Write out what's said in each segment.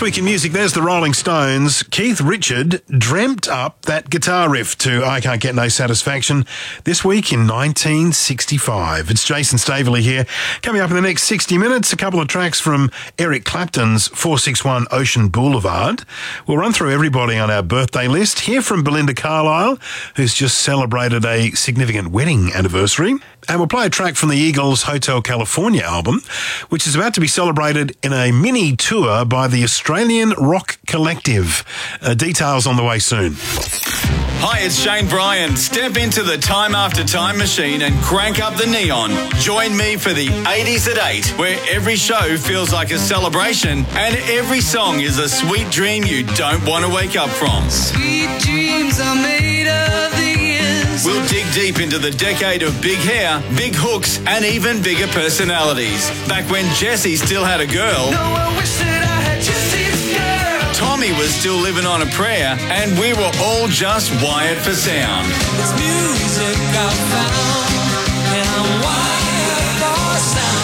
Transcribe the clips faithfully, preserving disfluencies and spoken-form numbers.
This week in music, there's the Rolling Stones. Keith Richard dreamt up that guitar riff to I Can't Get No Satisfaction this week in nineteen sixty-five. It's Jason Staveley here. Coming up in the next sixty minutes, a couple of tracks from Eric Clapton's four sixty-one Ocean Boulevard. We'll run through everybody on our birthday list. Hear from Belinda Carlisle, who's just celebrated a significant wedding anniversary. And we'll play a track from the Eagles' Hotel California album, which is about to be celebrated in a mini tour by the Australian Rock Collective. Uh, details on the way soon. Hi, it's Shane Bryan. Step into the Time After Time machine and crank up the neon. Join me for the eighties at eight, where every show feels like a celebration and every song is a sweet dream you don't want to wake up from. Sweet dreams are made of the years. We'll dig deep into the decade of big hair, big hooks, and even bigger personalities. Back when Jessie still had a girl. No, I wish that I had Jessie's girl. Tommy was still living on a prayer, and we were all just wired for sound. It's music I found, and I'm wired for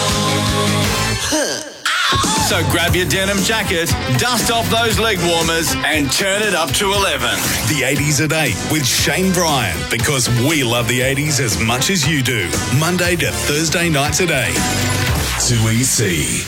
sound. So grab your denim jacket, dust off those leg warmers, and turn it up to eleven. The eighties at eight with Shane Bryan, because we love the eighties as much as you do. Monday to Thursday nights at eight. two E C.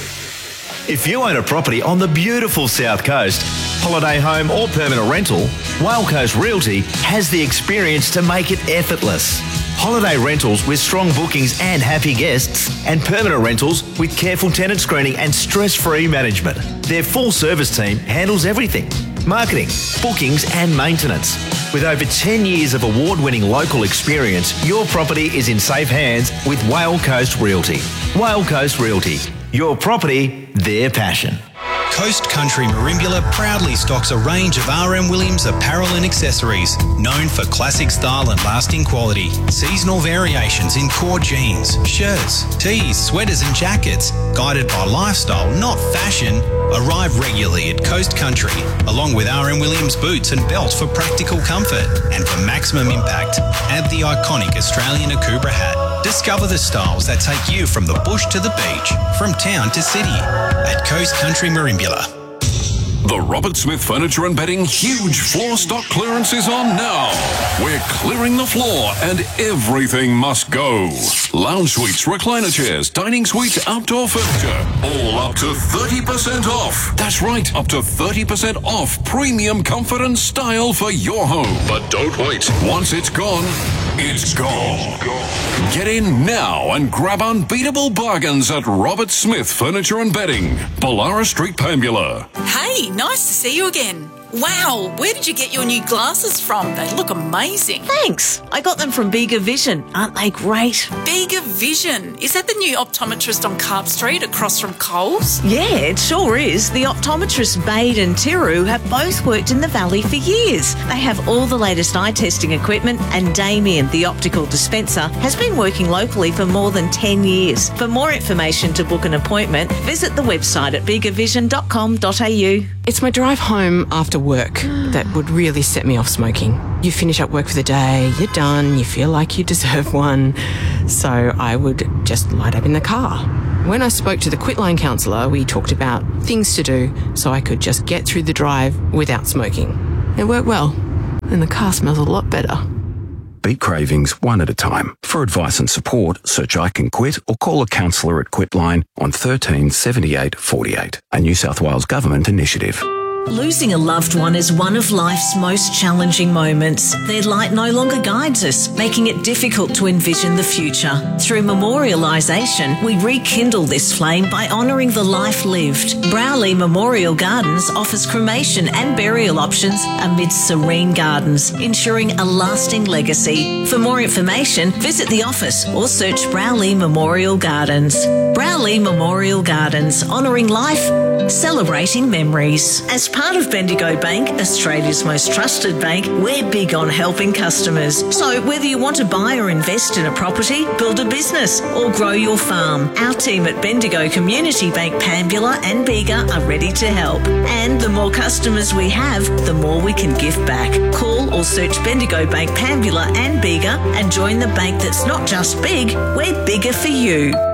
If you own a property on the beautiful South Coast, holiday home or permanent rental, Whale Coast Realty has the experience to make it effortless. Holiday rentals with strong bookings and happy guests, and permanent rentals with careful tenant screening and stress-free management. Their full-service team handles everything: marketing, bookings and maintenance. With over ten years of award-winning local experience, your property is in safe hands with Whale Coast Realty. Whale Coast Realty. Your property, their passion. Coast Country Merimbula proudly stocks a range of R M Williams apparel and accessories, known for classic style and lasting quality. Seasonal variations in core jeans, shirts, tees, sweaters and jackets, guided by lifestyle, not fashion, arrive regularly at Coast Country, along with R M Williams boots and belts for practical comfort. And for maximum impact, add the iconic Australian Akubra hat. Discover the styles that take you from the bush to the beach, from town to city, at Coast Country Merimbula. The Robert Smith Furniture and Bedding huge floor stock clearance is on now. We're clearing the floor and everything must go. Lounge suites, recliner chairs, dining suites, outdoor furniture, all up to thirty percent off. That's right, up to thirty percent off premium comfort and style for your home. But don't wait. Once it's gone, it's gone. Get in now and grab unbeatable bargains at Robert Smith Furniture and Bedding, Ballara Street, Pambula. Hey, nice to see you again. Wow, where did you get your new glasses from? They look amazing. Thanks. I got them from Bega Vision. Aren't they great? Bega Vision. Is that the new optometrist on Carp Street across from Coles? Yeah, it sure is. The optometrists Bade and Tiru have both worked in the Valley for years. They have all the latest eye testing equipment, and Damien, the optical dispenser, has been working locally for more than ten years. For more information to book an appointment, visit the website at bega vision dot com dot a u. It's my drive home after work that would really set me off smoking. You finish up work for the day, you're done, you feel like you deserve one. So I would just light up in the car. When I spoke to the Quitline counsellor, we talked about things to do so I could just get through the drive without smoking. It worked well, and the car smells a lot better. Beat cravings one at a time. For advice and support, search I Can Quit or call a counsellor at Quitline on thirteen seventy-eight forty-eight, a New South Wales Government initiative. Losing a loved one is one of life's most challenging moments. Their light no longer guides us, making it difficult to envision the future. Through memorialisation, we rekindle this flame by honouring the life lived. Browley Memorial Gardens offers cremation and burial options amidst serene gardens, ensuring a lasting legacy. For more information, visit the office or search Browley Memorial Gardens. Browley Memorial Gardens, honouring life, celebrating memories. As part of Bendigo Bank, Australia's most trusted bank, we're big on helping customers. So whether you want to buy or invest in a property, build a business or grow your farm, our team at Bendigo Community Bank Pambula and Bega are ready to help. And the more customers we have, the more we can give back. Call or search Bendigo Bank Pambula and Bega and join the bank that's not just big, we're bigger for you.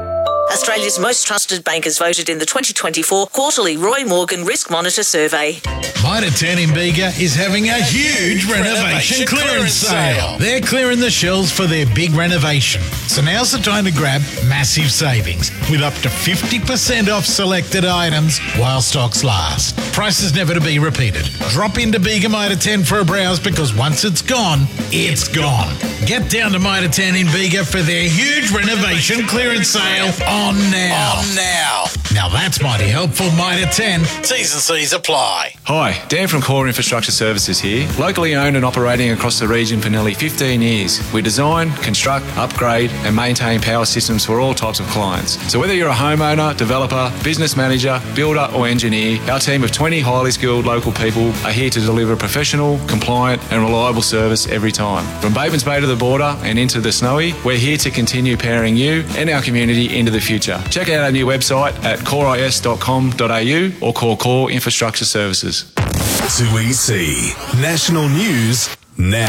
Australia's most trusted bankers voted in the twenty twenty-four quarterly Roy Morgan Risk Monitor survey. Mitre ten in Bega is having a huge renovation clearance sale. They're clearing the shelves for their big renovation. So now's the time to grab massive savings with up to fifty percent off selected items while stocks last. Prices never to be repeated. Drop into Bega Mitre ten for a browse because once it's gone, it's gone. Get down to Mitre ten in Bega for their huge renovation clearance sale on now. On now. Now that's mighty helpful. Mitre ten. T's and C's apply. Hi, Dan from Core Infrastructure Services here. Locally owned and operating across the region for nearly fifteen years. We design, construct, upgrade and maintain power systems for all types of clients. So whether you're a homeowner, developer, business manager, builder or engineer, our team of twenty highly skilled local people are here to deliver professional, compliant and reliable service every time. From Batemans Bay to the border and into the Snowy, we're here to continue powering you and our community into the future. Check out our new website at core is dot com dot a u or call Core Infrastructure Services. two E C National News now.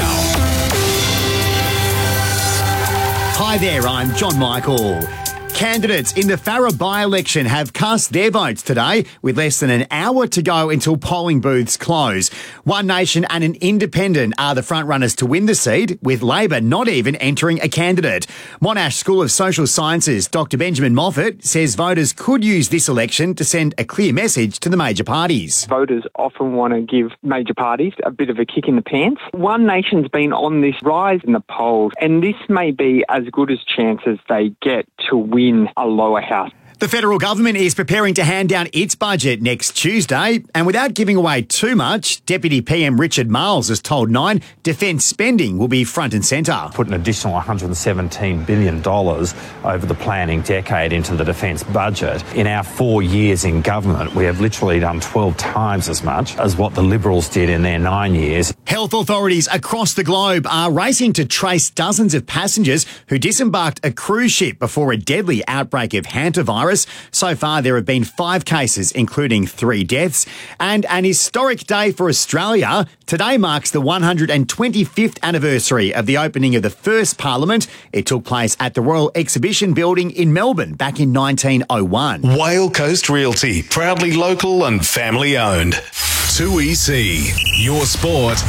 Hi there, I'm John Michael. Candidates in the Farrer by-election have cast their votes today with less than an hour to go until polling booths close. One Nation and an Independent are the front-runners to win the seat, with Labor not even entering a candidate. Monash School of Social Sciences Doctor Benjamin Moffat says voters could use this election to send a clear message to the major parties. Voters often want to give major parties a bit of a kick in the pants. One Nation's been on this rise in the polls, and this may be as good as chance as they get to win a lower house. The federal government is preparing to hand down its budget next Tuesday, and without giving away too much, Deputy P M Richard Marles has told Nine defence spending will be front and centre. Put an additional one hundred seventeen billion dollars over the planning decade into the defence budget. In our four years in government, we have literally done twelve times as much as what the Liberals did in their nine years. Health authorities across the globe are racing to trace dozens of passengers who disembarked a cruise ship before a deadly outbreak of hantavirus. So far, there have been five cases, including three deaths. And an historic day for Australia. Today marks the one hundred twenty-fifth anniversary of the opening of the first Parliament. It took place at the Royal Exhibition Building in Melbourne back in nineteen oh one. Whale Coast Realty, proudly local and family owned. two E C, your sport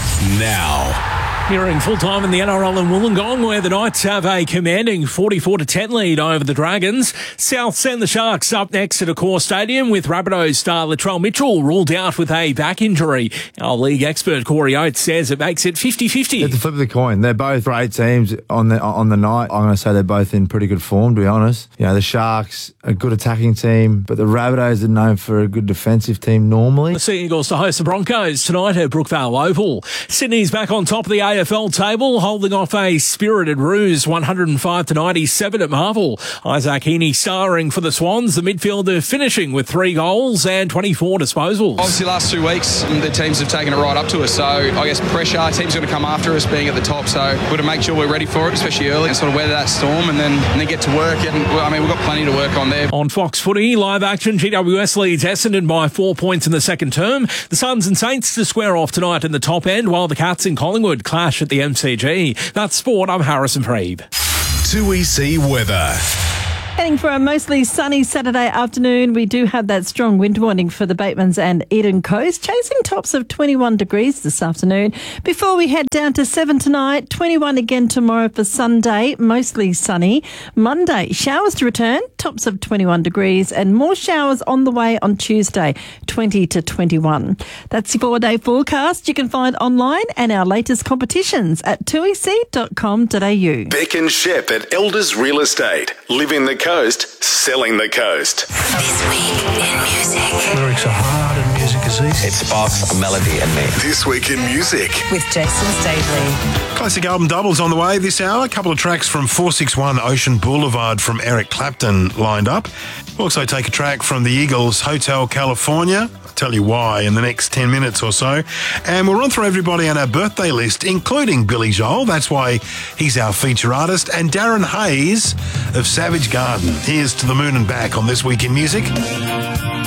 now. Nearing full-time in the N R L in Wollongong, where the Knights have a commanding forty-four to ten lead over the Dragons. South send the Sharks up next at Accor Stadium, with Rabbitohs star Latrell Mitchell ruled out with a back injury. Our league expert Corey Oates says it makes it fifty-fifty. It's a flip of the coin. They're both great teams on the on the night. I'm going to say they're both in pretty good form, to be honest. You know, the Sharks, a good attacking team, but the Rabbitohs are known for a good defensive team normally. The Sea Eagles to host the Broncos tonight at Brookvale Oval. Sydney's back on top of the A F L table, holding off a spirited Roos one hundred five to ninety-seven at Marvel. Isaac Heaney starring for the Swans, the midfielder finishing with three goals and twenty-four disposals. Obviously, last two weeks, the teams have taken it right up to us, so I guess pressure, teams are going to come after us being at the top, so we've got to make sure we're ready for it, especially early, and sort of weather that storm and then, and then get to work. And I mean, we've got plenty to work on there. On Fox Footy, live action, G W S leads Essendon by four points in the second term. The Suns and Saints to square off tonight in the top end, while the Cats in Collingwood clash at the M C G. That's sport. I'm Harrison Preeb. two E C weather. Heading for a mostly sunny Saturday afternoon, we do have that strong wind warning for the Batemans and Eden Coast, chasing tops of twenty-one degrees this afternoon. Before we head down to seven tonight, twenty-one again tomorrow for Sunday, mostly sunny. Monday, showers to return, tops of twenty-one degrees, and more showers on the way on Tuesday, twenty to twenty-one. That's your four-day forecast you can find online and our latest competitions at two e c dot com dot a u. Beck and Shep at Elders Real Estate. Living the coast, selling the coast. This week in music. Lyrics are hard and music is easy. It sparks a melody in me. This week in music. With Jason Stavely. Classic album doubles on the way this hour. A couple of tracks from four six one Ocean Boulevard from Eric Clapton lined up. We'll also take a track from the Eagles' Hotel California. I'll tell you why in the next ten minutes or so. And we'll run through everybody on our birthday list, including Billy Joel. That's why he's our feature artist. And Darren Hayes of Savage Garden. Here's To the Moon and Back on This Week in Music.